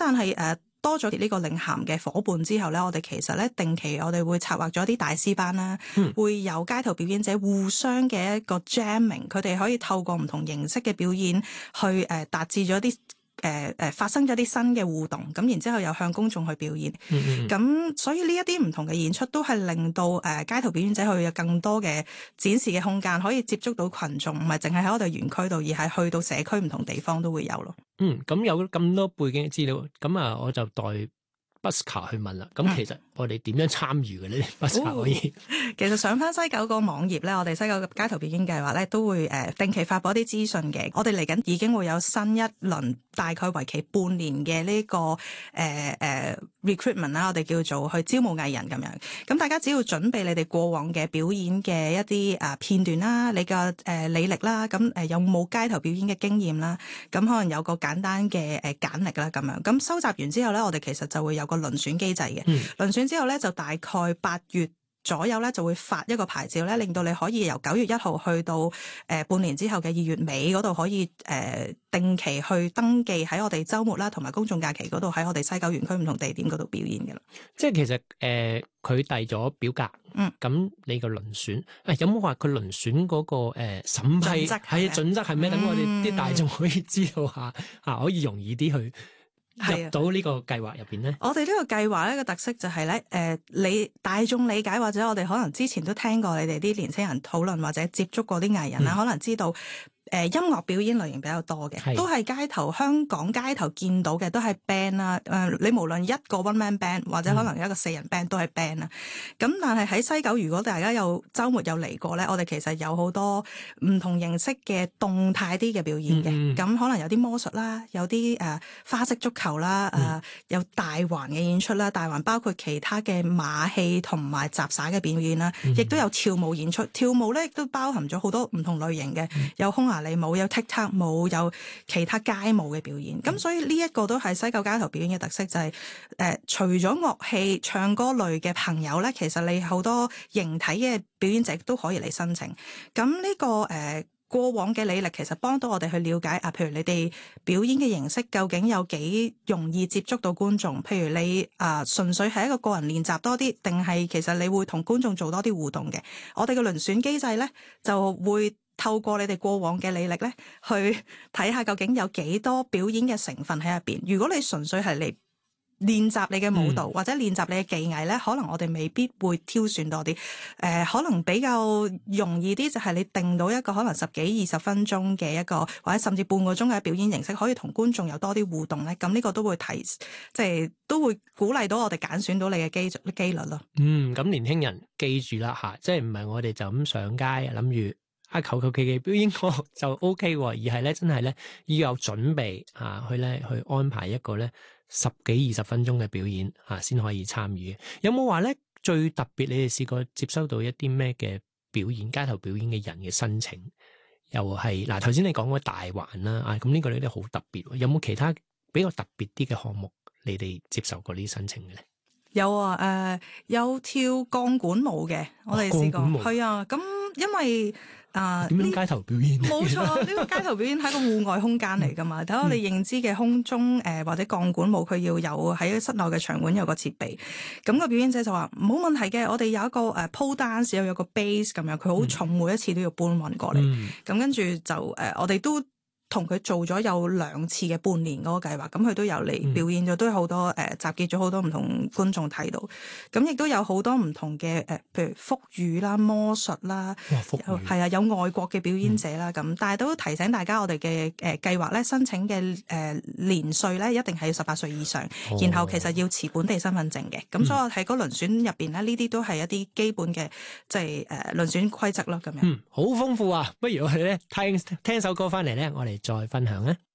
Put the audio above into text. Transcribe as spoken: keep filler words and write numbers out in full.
但係誒、呃、多咗呢個領銜嘅伙伴之後咧，我哋其實咧定期我哋會策劃咗啲大師班啦，嗯、會有街頭表演者互相嘅一個 jamming， 佢哋可以透過唔同形式嘅表演去誒達至咗啲。誒誒、呃、發生咗啲新嘅互動，咁然之後又向公眾去表演，咁、嗯嗯、所以呢一啲唔同嘅演出都係令到誒、呃、街頭表演者去有更多嘅展示嘅空間，可以接觸到群眾，唔係淨係喺我哋園區度，而係去到社區唔同地方都會有咯。 嗯，咁有咁多背景嘅資料，咁啊我就代Buska 去問啦，咁其實我哋點樣參與嘅呢？Buska 可以、 哦，其實上翻西九個網頁咧，我哋西九嘅街頭表演計劃咧都會誒定期發佈一啲資訊嘅。我哋嚟緊已經會有新一輪大概為期半年嘅呢、這個誒誒、呃呃、recruitment 啦，我哋叫做去招募藝人咁樣。咁大家只要準備你哋過往嘅表演嘅一啲誒片段啦，你嘅誒履歷啦，咁誒有冇街頭表演嘅經驗啦，咁可能有個簡單嘅誒簡歷啦咁樣。咁收集完之後咧，我哋其實就會有個輪選機制嘅，輪、嗯、選之後咧就大概八月左右咧就會發一個牌照咧，令到你可以由九月一號去到誒、呃、半年之後嘅二月尾嗰度可以誒、呃、定期去登記喺我哋週末啦同埋公眾假期嗰度喺我哋西九園區唔同地點嗰度表演嘅啦。 即係其實誒佢遞咗表格，嗯，咁你個輪選誒、哎、有冇話佢輪選嗰、那個誒、呃、審批係準則係咩？等、嗯、我哋啲大眾可以知道下嚇，可以容易啲去入到呢個計劃入邊咧， 我哋呢個計劃咧個特色就係、是、咧，誒、呃，你大眾理解或者我哋可能之前都聽過你哋啲年輕人討論或者接觸過啲藝人啦，嗯、可能知道。誒音樂表演類型比較多嘅，是都係街頭香港街頭見到嘅，都係 band 啦。誒，你無論一個 one man band 或者可能一個四人 band 都係 band 啦。咁、嗯、但係喺西九，如果大家有週末有嚟過咧，我哋其實有好多唔同形式嘅動態啲嘅表演嘅。咁、嗯、可能有啲魔術啦，有啲誒、呃、花式足球啦，誒、呃嗯、有大環嘅演出啦，大環包括其他嘅馬戲同埋雜耍嘅表演啦，亦、嗯、都有跳舞演出。跳舞咧亦都包含咗好多唔同類型嘅，嗯、有匈牙利舞，有踢踏舞，有其他街舞嘅表演，咁、嗯、所以呢一個都係西九街頭表演嘅特色，就係、是、誒、呃、除咗樂器、唱歌類嘅朋友咧，其實你好多形體嘅表演者都可以嚟申請。咁呢、這個誒、呃、過往嘅履歷，其實幫到我哋去了解啊，譬如你哋表演嘅形式究竟有幾容易接觸到觀眾？譬如你啊，純、呃、粹係一個個人練習多啲，定係其實你會同觀眾做多啲互動嘅？我哋嘅輪選機制咧就會透過你哋過往嘅履歷咧，去睇下究竟有幾多表演嘅成分喺入邊。如果你純粹係嚟練習你嘅舞蹈、嗯、或者練習你嘅技藝咧，可能我哋未必會挑選多啲。誒、呃，可能比較容易啲就係你定到一個可能十幾二十分鐘嘅一個，或者甚至半個鐘嘅表演形式，可以同觀眾有多啲互動咧。咁呢個都會提，即係都會鼓勵到我哋揀選到你嘅機機率咯。 嗯，咁年輕人記住啦吓，即係唔係我哋就咁上街諗住。啊，求求其其表演個就 O K 喎，而係咧真係咧要有準備啊，去咧去安排一個咧十幾二十分鐘嘅表演啊，先可以參與。有冇話咧最特別？你哋試過接收到一啲咩嘅表演街頭表演嘅人嘅申請？又係嗱，頭先你講過大環啦，啊咁呢個咧都好特別。有冇其他比較特別啲嘅項目你哋接受過呢啲申請嘅咧？ 有啊，誒、呃、有跳鋼管舞嘅，我哋試過，係、哦、啊，咁因為啊，點、呃、 樣街頭表演？ 冇錯，呢、這個街頭表演係一個戶外空間嚟噶嘛。睇我哋認知嘅空中誒、呃、或者鋼管舞，佢要有喺室內嘅場館有個設備。咁、那個表演者就話冇問題嘅，我哋有一個誒 pole dance，又有個 base 咁樣，佢好重，每一次都要搬運過嚟。咁、嗯、跟住就誒、呃，我哋都同佢做咗有兩次嘅半年嗰個計劃，咁佢都有嚟表演咗，嗯、都有好多誒、呃、集結咗好多唔同觀眾睇到，咁亦都有好多唔同嘅誒、呃，譬如腹語啦、魔術啦，係啊，有外國嘅表演者啦，咁、嗯、但係都提醒大家，我哋嘅誒計劃咧申請嘅誒、呃、年歲咧一定係十八歲以上，哦、然後其實要持本地身份證嘅，咁、嗯、所以我喺嗰輪選入邊咧，呢啲都係一啲基本嘅即係誒輪選規則咯，咁樣。 嗯，好豐富啊！不如我哋咧聽聽首歌翻嚟咧，我哋再分享咧。